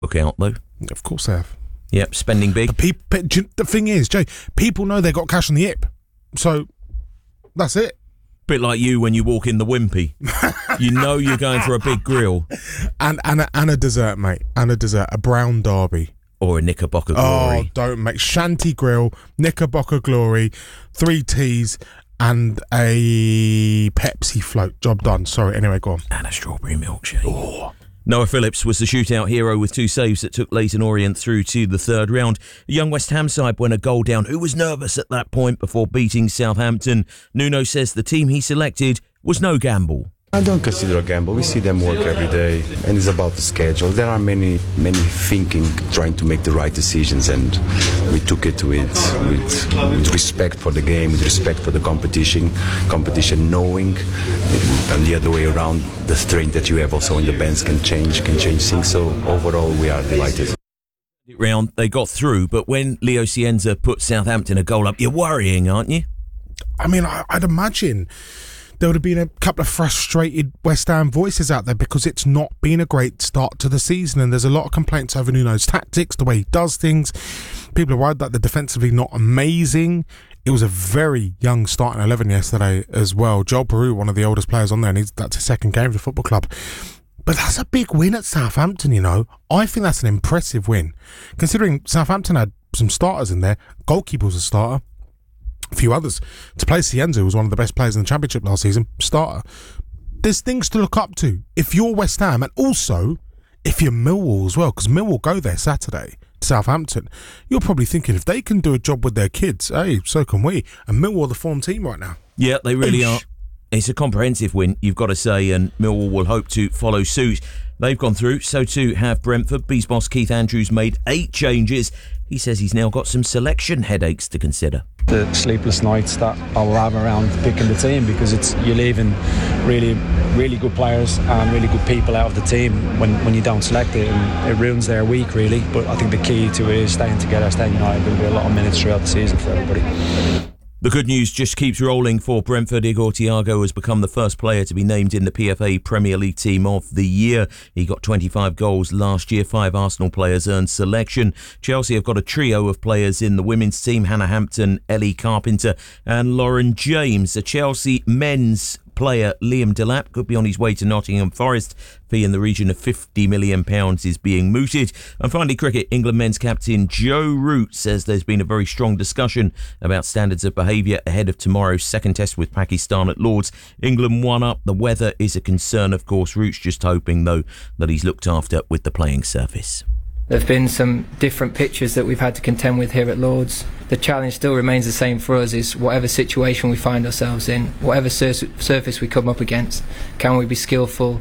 Look out, though. Of course they have. Yep, spending big. The thing is, Jay, people know they got cash on the hip. So, that's it. Bit like you when you walk in the Wimpy. You know you're going for a big grill. And a dessert, mate. And a dessert. A brown derby. Or a Knickerbocker Glory. Oh, don't make Shanty Grill, Knickerbocker Glory, 3 teas, and a Pepsi float. Job done. Sorry, anyway, go on. And a strawberry milkshake. Oh. Noah Phillips was the shootout hero with 2 saves that took Leyton Orient through to the third round. A young West Ham side went a goal down, who was nervous at that point before beating Southampton. Nuno says the team he selected was no gamble. I don't consider a gamble. We see them work every day, and it's about the schedule. There are many thinking, trying to make the right decisions, and we took it with respect for the game, with respect for the competition, knowing, and the other way around, the strength that you have also in the bench can change things. So overall, we are delighted. Round they got through, but when Leo Cienza put Southampton a goal up, you're worrying, aren't you? I mean, I'd imagine there would have been a couple of frustrated West Ham voices out there because it's not been a great start to the season, and there's a lot of complaints over Nuno's tactics, the way he does things. People are worried that they're defensively not amazing. It was a very young starting 11 yesterday as well. Joel Peru, one of the oldest players on there, and that's his second game for the football club. But that's a big win at Southampton, you know. I think that's an impressive win, considering Southampton had some starters in there. Goalkeeper was a starter. A few others. To play Cienza, who was one of the best players in the Championship last season, starter. There's things to look up to if you're West Ham, and also if you're Millwall as well, because Millwall go there Saturday to Southampton. You're probably thinking, if they can do a job with their kids, hey, so can we. And Millwall are the form team right now. Yeah, they really are. It's a comprehensive win, you've got to say, and Millwall will hope to follow suit. They've gone through, so too have Brentford. Bees boss Keith Andrews made 8 changes. He says he's now got some selection headaches to consider. The sleepless nights that I will have around picking the team, because you're leaving really, really good players and really good people out of the team when you don't select it, and it ruins their week really. But I think the key to it is staying together, staying united. There'll be a lot of minutes throughout the season for everybody. The good news just keeps rolling for Brentford. Igor Thiago has become the first player to be named in the PFA Premier League Team of the Year. He got 25 goals last year. 5 Arsenal players earned selection. Chelsea have got a trio of players in the women's team: Hannah Hampton, Ellie Carpenter and Lauren James. The Chelsea men's player Liam Delap could be on his way to Nottingham Forest. Fee in the region of £50 million is being mooted. And finally, cricket. England men's captain Joe Root says there's been a very strong discussion about standards of behaviour ahead of tomorrow's second test with Pakistan at Lords. England 1 up. The weather is a concern, of course. Root's just hoping, though, that he's looked after with the playing surface. There have been some different pitches that we've had to contend with here at Lords. The challenge still remains the same for us, is whatever situation we find ourselves in, whatever surface we come up against, can we be skillful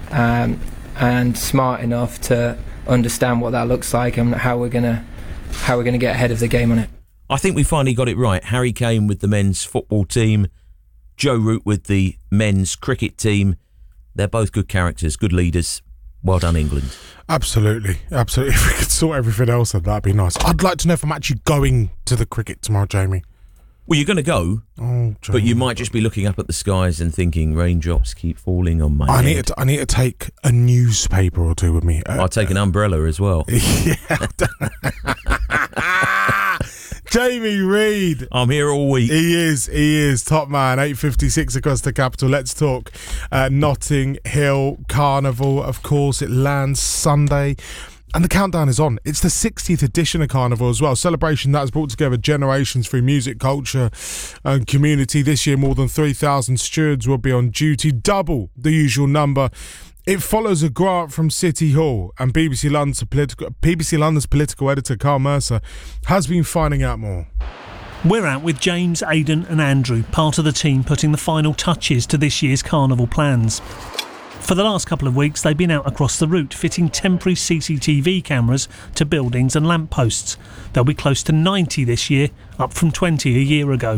and smart enough to understand what that looks like and how we're gonna get ahead of the game on it. I think we finally got it right. Harry Kane with the men's football team, Joe Root with the men's cricket team. They're both good characters, good leaders. Well done, England. Absolutely. If we could sort everything else out, that'd be nice. I'd like to know if I'm actually going to the cricket tomorrow, Jamie. Well, you're going to go, but you might just be looking up at the skies and thinking, raindrops keep falling on my head. I need to take a newspaper or 2 with me. I'll take an umbrella as well. Yeah. Jamie Reid. I'm here all week. He is. Top man. 8:56 across the capital. Let's talk Notting Hill Carnival. Of course, it lands Sunday. And the countdown is on. It's the 60th edition of Carnival as well. Celebration that has brought together generations through music, culture and community. This year, more than 3,000 stewards will be on duty, double the usual number. It follows a grant from City Hall, and BBC London's political editor Carl Mercer has been finding out more. We're out with James, Aidan and Andrew, part of the team putting the final touches to this year's carnival plans. For the last couple of weeks, they've been out across the route fitting temporary CCTV cameras to buildings and lampposts. There'll be close to 90 this year, up from 20 a year ago.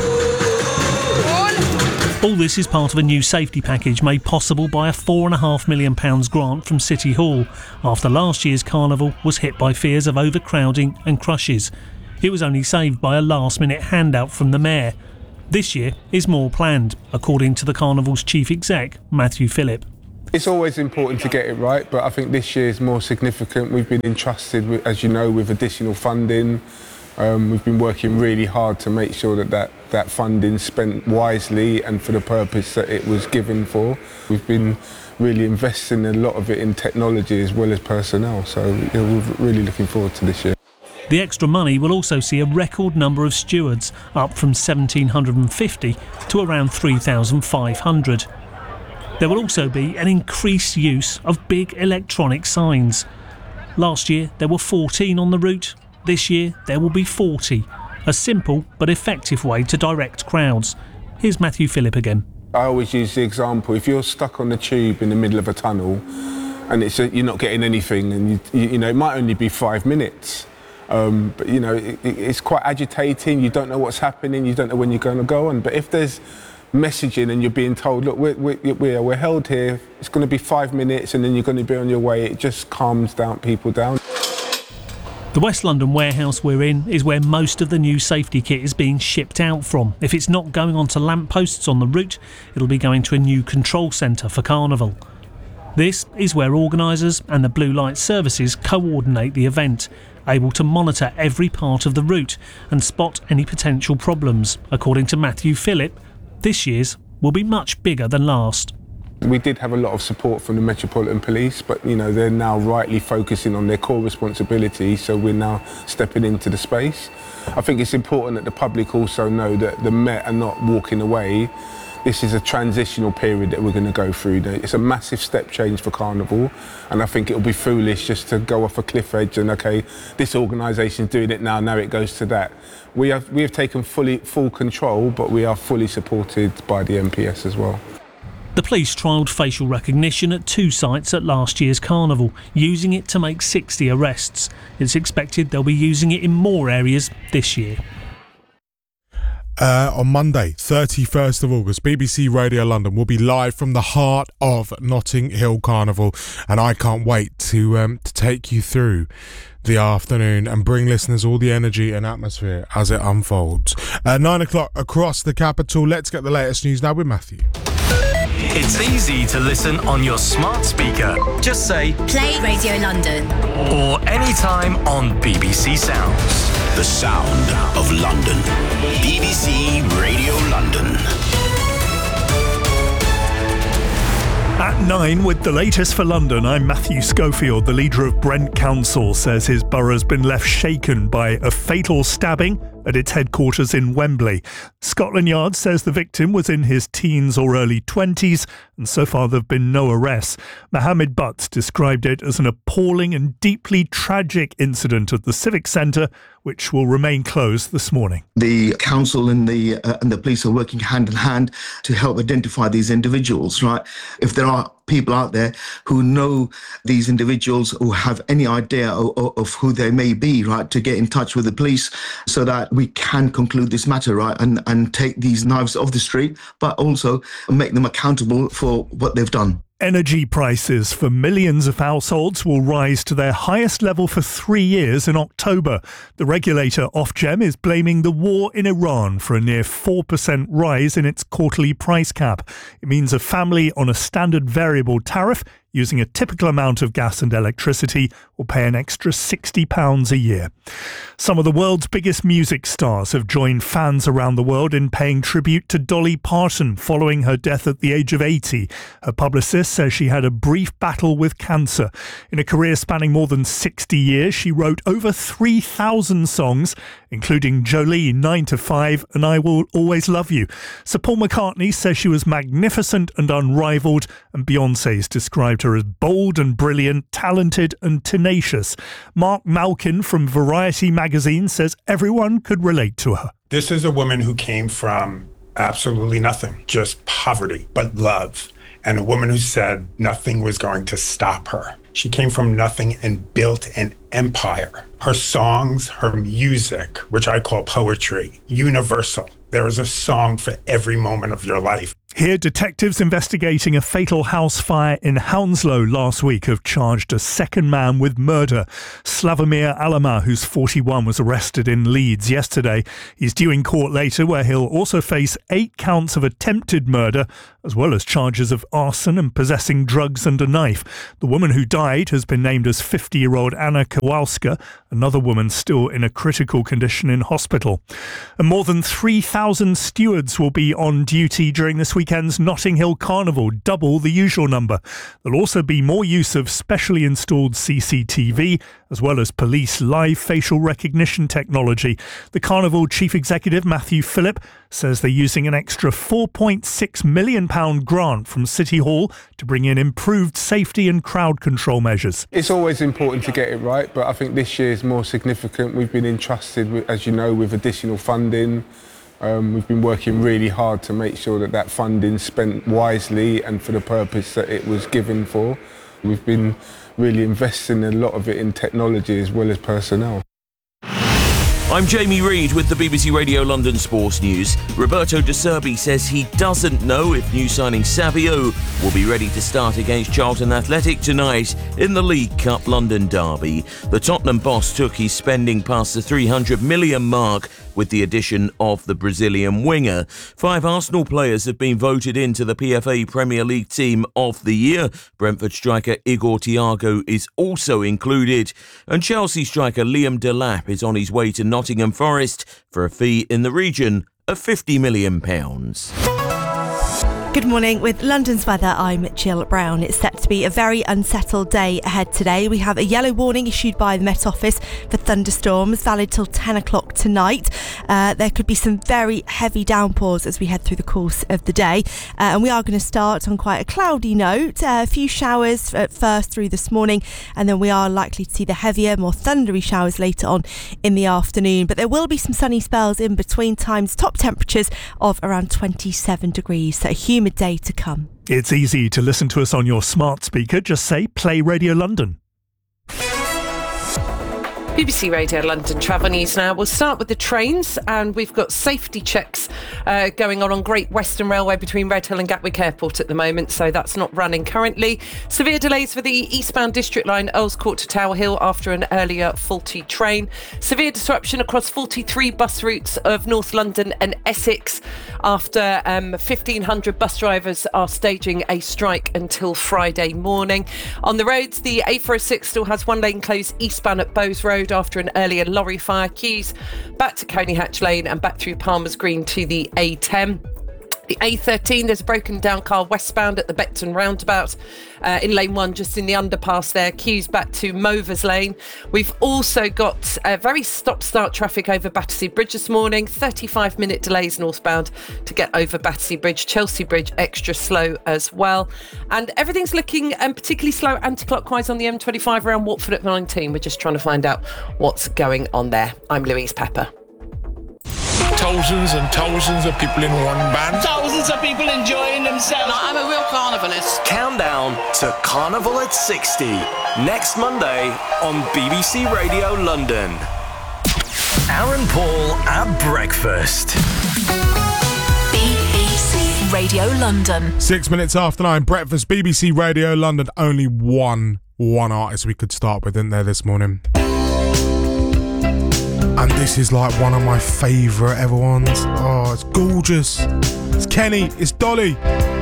All this is part of a new safety package made possible by a £4.5 million grant from City Hall after last year's carnival was hit by fears of overcrowding and crushes. It was only saved by a last-minute handout from the Mayor. This year is more planned, according to the carnival's chief exec, Matthew Phillip. It's always important to get it right, but I think this year is more significant. We've been entrusted, as you know, with additional funding. We've been working really hard to make sure that funding's spent wisely and for the purpose that it was given for. We've been really investing a lot of it in technology as well as personnel, so we're really looking forward to this year. The extra money will also see a record number of stewards, up from 1,750 to around 3,500. There will also be an increased use of big electronic signs. Last year there were 14 on the route. This year there will be 40. A simple but effective way to direct crowds. Here's Matthew Phillip again. I always use the example, if you're stuck on the tube in the middle of a tunnel and you're not getting anything, and it might only be 5 minutes, but it's quite agitating. You don't know what's happening, you don't know when you're going to go on. But if there's messaging and you're being told, look, we're held here, it's going to be 5 minutes and then you're going to be on your way, it just calms people down. The West London warehouse we're in is where most of the new safety kit is being shipped out from. If it's not going onto lampposts on the route, it'll be going to a new control centre for Carnival. This is where organisers and the Blue Light Services coordinate the event, able to monitor every part of the route and spot any potential problems. According to Matthew Phillip, this year's will be much bigger than last. We did have a lot of support from the Metropolitan Police, but they're now rightly focusing on their core responsibility, so we're now stepping into the space. I think it's important that the public also know that the Met are not walking away. This is a transitional period that we're going to go through. It's a massive step change for Carnival, and I think it'll be foolish just to go off a cliff edge and, OK, this organisation's doing it now it goes to that. We have taken full control, but we are fully supported by the MPS as well. The police trialled facial recognition at 2 sites at last year's Carnival, using it to make 60 arrests. It's expected they'll be using it in more areas this year. On Monday, 31st of August, BBC Radio London will be live from the heart of Notting Hill Carnival, and I can't wait to take you through the afternoon and bring listeners all the energy and atmosphere as it unfolds. 9 o'clock across the capital. Let's get the latest news now with Matthew. It's easy to listen on your smart speaker. Just say, play Radio London. Or anytime on BBC Sounds. The sound of London. BBC Radio London. At 9 with the latest for London, I'm Matthew Schofield. The leader of Brent Council says his borough's been left shaken by a fatal stabbing at its headquarters in Wembley. Scotland Yard says the victim was in his teens or early 20s, and so far there have been no arrests. Mohammed Butt described it as an appalling and deeply tragic incident at the Civic Centre, which will remain closed this morning. The council and the police are working hand in hand to help identify these individuals, right? If there are people out there who know these individuals or have any idea of who they may be, right, to get in touch with the police so that we can conclude this matter, right, and take these knives off the street, but also make them accountable for what they've done. Energy prices for millions of households will rise to their highest level for 3 years in October. The regulator Ofgem is blaming the war in Iran for a near 4% rise in its quarterly price cap. It means a family on a standard variable tariff using a typical amount of gas and electricity will pay an extra £60 a year. Some of the world's biggest music stars have joined fans around the world in paying tribute to Dolly Parton following her death at the age of 80. Her publicist says she had a brief battle with cancer. In a career spanning more than 60 years, she wrote over 3,000 songs, including Jolene, 9 to 5, and I Will Always Love You. Sir Paul McCartney says she was magnificent and unrivaled, and Beyoncé's described her as bold and brilliant, talented and tenacious. Mark Malkin from Variety magazine says everyone could relate to her. This is a woman who came from absolutely nothing, just poverty, but love. And a woman who said nothing was going to stop her. She came from nothing and built an empire. Her songs, her music, which I call poetry, universal. There is a song for every moment of your life. Here, detectives investigating a fatal house fire in Hounslow last week have charged a second man with murder. Slavomir Alama, who's 41, was arrested in Leeds yesterday. He's due in court later, where he'll also face 8 counts of attempted murder as well as charges of arson and possessing drugs and a knife. The woman who died has been named as 50-year-old Anna Kowalska, another woman still in a critical condition in hospital. And more than 3,000 stewards will be on duty during this weekend's Notting Hill Carnival, double the usual number. There'll also be more use of specially installed CCTV, as well as police live facial recognition technology. The Carnival Chief Executive, Matthew Phillip, says they're using an extra £4.6 million grant from City Hall to bring in improved safety and crowd control measures. It's always important to get it right, but I think this year is more significant. We've been entrusted, as you know, with additional funding. We've been working really hard to make sure that funding's spent wisely and for the purpose that it was given for. We've been really investing a lot of it in technology as well as personnel. I'm Jamie Reid with the BBC Radio London Sports News. Roberto De Zerbi says he doesn't know if new signing Savio will be ready to start against Charlton Athletic tonight in the League Cup London derby. The Tottenham boss took his spending past the £300 million mark with the addition of the Brazilian winger. 5 Arsenal players have been voted into the PFA Premier League Team of the Year. Brentford striker Igor Thiago is also included. And Chelsea striker Liam Delap is on his way to Nottingham Forest for a fee in the region of £50 million. Good morning. With London's weather, I'm Jill Brown. It's set to be a very unsettled day ahead today. We have a yellow warning issued by the Met Office for thunderstorms, valid till 10 o'clock tonight. There could be some very heavy downpours as we head through the course of the day. And we are going to start on quite a cloudy note. A few showers at first through this morning, and then we are likely to see the heavier, more thundery showers later on in the afternoon. But there will be some sunny spells in between times. Top temperatures of around 27 degrees. So a humid day to come. It's easy to listen to us on your smart speaker. Just say Play Radio London. BBC Radio London travel news now. We'll start with the trains, and we've got safety checks going on Great Western Railway between Redhill and Gatwick Airport at the moment, so that's not running currently. Severe delays for the eastbound District Line, Earls Court to Tower Hill after an earlier faulty train. Severe disruption across 43 bus routes of North London and Essex after 1,500 bus drivers are staging a strike until Friday morning. On the roads, the A406 still has one lane closed eastbound at Bowes Road after an earlier lorry fire. Queues back to Coney Hatch Lane and back through Palmer's Green to the A10. The A13, there's a broken down car westbound at the Beckton roundabout in lane 1, just in the underpass there. Queues back to Movers Lane. We've also got very stop-start traffic over Battersea Bridge this morning. 35-minute delays northbound to get over Battersea Bridge. Chelsea Bridge extra slow as well. And everything's looking particularly slow anti-clockwise on the M25 around Watford at 19. We're just trying to find out what's going on there. I'm Louise Pepper. Thousands and thousands of people in one band. Thousands of people enjoying themselves. No, I'm a real carnivalist. Countdown to Carnival at 60. Next Monday on BBC Radio London. Aaron Paul at breakfast. BBC Radio London. 6 minutes after 9, breakfast, BBC Radio London. Only one artist we could start with in there this morning. And this is like one of my favourite ever ones. Oh, it's gorgeous. It's Kenny. It's Dolly.